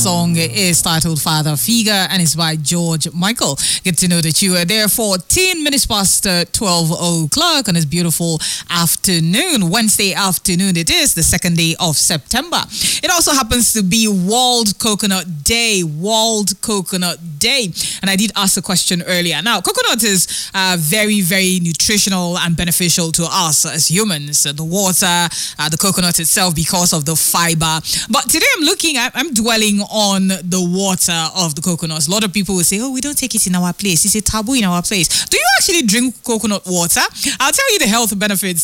song is titled Father Figure and it's by George Michael. Good to know that you are there. 14 minutes past 12 o'clock on this beautiful afternoon, Wednesday afternoon. It is the second day of September. It also happens to be World Coconut Day. World Coconut Day. And I did ask a question earlier. Now, coconut is very, very nutritional and beneficial to us as humans. The water, the coconut itself, because of the fiber. But today I'm dwelling on the water of the coconuts. A lot of people will say, oh, we don't take it in our place. It's a taboo in our place. Do you actually drink coconut water? I'll tell you the health benefits